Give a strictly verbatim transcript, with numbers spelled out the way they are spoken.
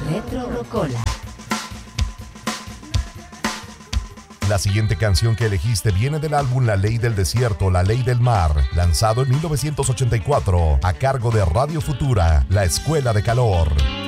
Retro Rocola. La siguiente canción que elegiste viene del álbum La Ley del Desierto, La Ley del Mar, lanzado en mil novecientos ochenta y cuatro, a cargo de Radio Futura, La Escuela de Calor.